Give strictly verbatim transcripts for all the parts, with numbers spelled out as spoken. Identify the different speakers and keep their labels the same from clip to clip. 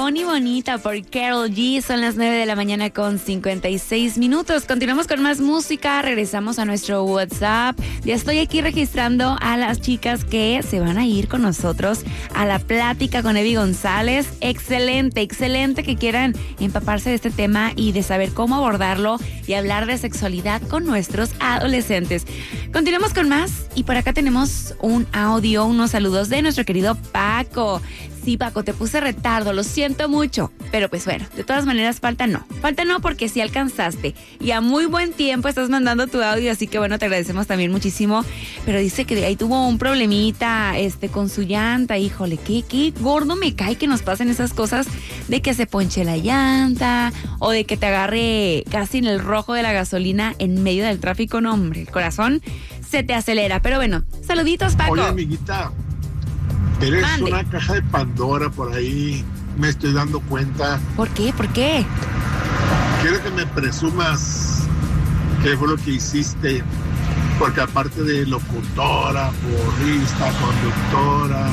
Speaker 1: Bonnie Bonita por Karol G. Son las nueve de la mañana con cincuenta y seis minutos. Continuamos con más música. Regresamos a nuestro WhatsApp. Ya estoy aquí registrando a las chicas que se van a ir con nosotros a la plática con Evi González. Excelente, excelente que quieran empaparse de este tema y de saber cómo abordarlo y hablar de sexualidad con nuestros adolescentes. Continuamos con más y por acá tenemos un audio, unos saludos de nuestro querido Paco. Sí, Paco, te puse retardo, lo siento mucho. Pero pues bueno, de todas maneras, falta no. Falta no porque sí alcanzaste. Y a muy buen tiempo estás mandando tu audio, así que bueno, te agradecemos también muchísimo. Pero dice que ahí tuvo un problemita este, con su llanta. Híjole, qué, qué gordo me cae que nos pasen esas cosas de que se ponche la llanta o de que te agarre casi en el rojo de la gasolina en medio del tráfico. No, hombre, el corazón se te acelera. Pero bueno, saluditos, Paco.
Speaker 2: Oye, amiguita. Eres Mande. Una caja de Pandora por ahí, me estoy dando cuenta.
Speaker 1: ¿Por qué? ¿Por qué?
Speaker 2: Quiero que me presumas qué fue lo que hiciste, porque aparte de locutora, porrista, conductora,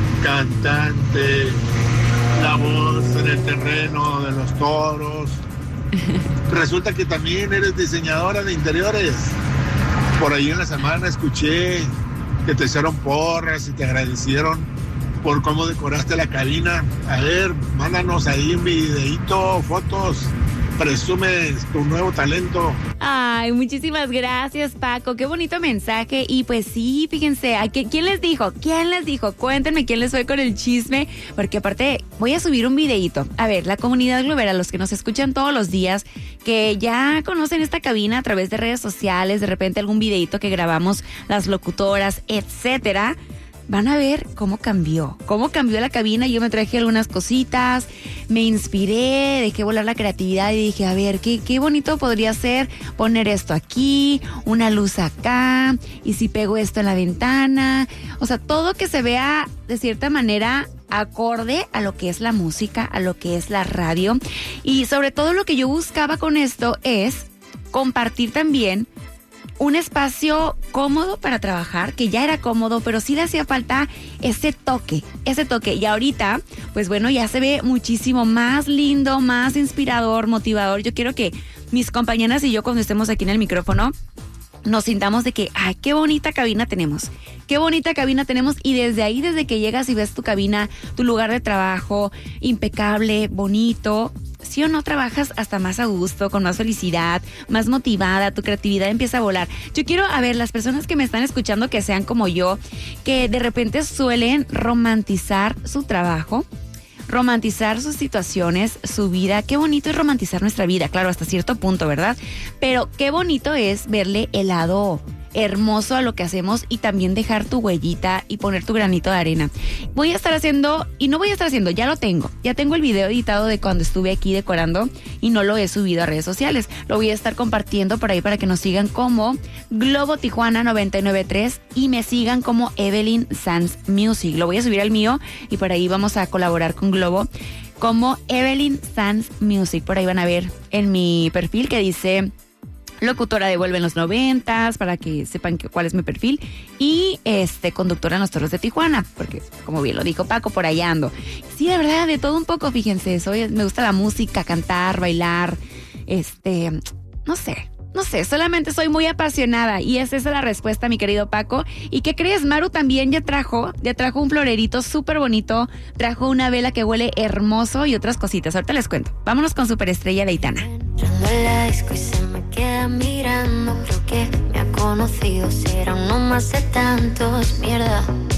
Speaker 2: cantante, la voz en el terreno de los toros, resulta que también eres diseñadora de interiores. Por ahí en la semana escuché que te hicieron porras y te agradecieron por cómo decoraste la cabina. A ver, mándanos ahí un videíto, fotos, presume tu nuevo talento.
Speaker 1: Ay, muchísimas gracias, Paco, qué bonito mensaje. Y pues sí, fíjense, ¿a qué, ¿quién les dijo? ¿Quién les dijo? Cuéntenme quién les fue con el chisme, porque aparte voy a subir un videíto. A ver, la comunidad globera, los que nos escuchan todos los días, que ya conocen esta cabina a través de redes sociales, de repente algún videíto que grabamos las locutoras, etcétera, van a ver cómo cambió, cómo cambió la cabina. Yo me traje algunas cositas, me inspiré, dejé volar la creatividad y dije, a ver, qué, qué bonito podría ser poner esto aquí, una luz acá, y si pego esto en la ventana. O sea, todo que se vea de cierta manera acorde a lo que es la música, a lo que es la radio. Y sobre todo lo que yo buscaba con esto es compartir también un espacio cómodo para trabajar, que ya era cómodo, pero sí le hacía falta ese toque, ese toque. Y ahorita, pues bueno, ya se ve muchísimo más lindo, más inspirador, motivador. Yo quiero que mis compañeras y yo, cuando estemos aquí en el micrófono, nos sintamos de que, ay, qué bonita cabina tenemos, qué bonita cabina tenemos. Y desde ahí, desde que llegas y ves tu cabina, tu lugar de trabajo, impecable, bonito, ¿sí o no trabajas hasta más a gusto, con más felicidad, más motivada, tu creatividad empieza a volar? Yo quiero, a ver, las personas que me están escuchando que sean como yo, que de repente suelen romantizar su trabajo, romantizar sus situaciones, su vida. Qué bonito es romantizar nuestra vida, claro, hasta cierto punto, ¿verdad? Pero qué bonito es verle el lado hermoso a lo que hacemos y también dejar tu huellita y poner tu granito de arena. Voy a estar haciendo, y no voy a estar haciendo, ya lo tengo. Ya tengo el video editado de cuando estuve aquí decorando y no lo he subido a redes sociales. Lo voy a estar compartiendo por ahí para que nos sigan como Globo Tijuana noventa y nueve punto tres y me sigan como Evelyn Sanz Music. Lo voy a subir al mío y por ahí vamos a colaborar con Globo como Evelyn Sanz Music. Por ahí van a ver en mi perfil que dice locutora de Vuelve en los noventas, para que sepan que, cuál es mi perfil. Y este conductora en los Toros de Tijuana, porque como bien lo dijo Paco, por allá ando. Sí, de verdad, de todo un poco, fíjense. Soy, me gusta la música, cantar, bailar, este, no sé. No sé, solamente soy muy apasionada y es esa la respuesta, mi querido Paco. ¿Y qué crees? Maru también ya trajo, ya trajo un florerito súper bonito, trajo una vela que huele hermoso y otras cositas. Ahorita les cuento. Vámonos con Superestrella de Aitana.
Speaker 3: Entrando en la disco y se me queda mirando, creo que me ha conocido, será uno más de tantos, mierda.